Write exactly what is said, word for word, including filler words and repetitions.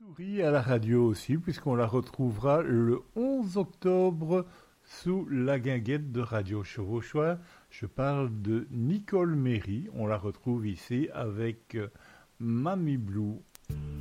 Souris à la radio aussi, puisqu'on la retrouvera le onze octobre sous la guinguette de Radio Chevauchois. Je parle de Nicole Méry. On la retrouve ici avec euh, Mamie Blue.